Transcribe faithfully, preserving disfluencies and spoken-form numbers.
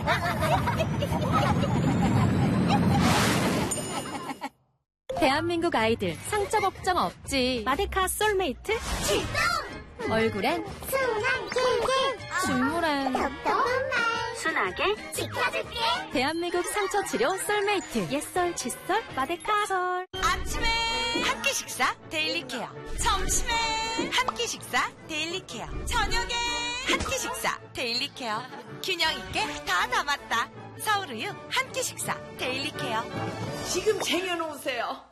대한민국 아이들 상처 걱정 없지. 마데카 솔메이트 출동! 얼굴엔 순한 꿀꿀 눈물엔 덕덕한 말 순하게 지켜줄게. 대한민국 상처 치료 솔메이트 옛설 칫솔 마데카 솔. 아침에 한 끼 식사 데일리 케어, 점심에 한 끼 식사 데일리 케어, 저녁에 한 끼 식사 데일리 케어. 균형 있게 다 담았다. 서울우유 한 끼 식사 데일리 케어. 지금 쟁여놓으세요.